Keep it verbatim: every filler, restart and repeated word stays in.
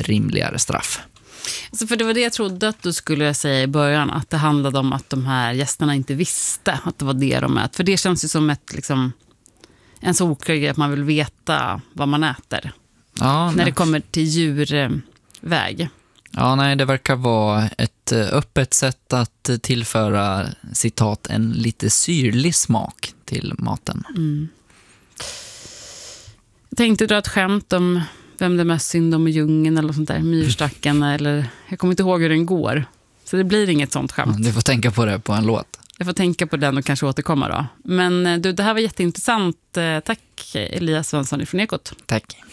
rimligare straff. Alltså för det var det jag trodde att du skulle säga i början, att det handlade om att de här gästerna inte visste att det var det de äter. För det känns ju som ett, liksom, en så oklar grej att man vill veta vad man äter. Ja, när nej. det kommer till djurväg. Ja, nej, det verkar vara ett öppet sätt att tillföra, citat, en lite syrlig smak till maten. Mm. Jag tänkte dra ett skämt om vem det är mest synd om i djungeln eller sånt där, myrstacken eller jag kommer inte ihåg hur den går. Så det blir inget sånt skämt. Du får tänka på det på en låt. Jag får tänka på den och kanske återkomma då. Men du, det här var jätteintressant. Tack Elias Svensson från Ekot. Tack.